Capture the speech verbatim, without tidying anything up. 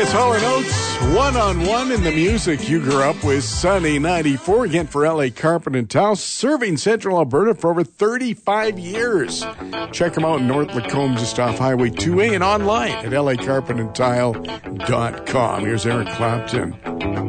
It's Hall and Oates, one-on-one in the music you grew up with. Sunny ninety-four, again for L A Carpet and Tile, serving Central Alberta for over thirty-five years. Check them out in North Lacombe, just off Highway two A, and online at L A carpet and tile dot com. Here's Eric Clapton.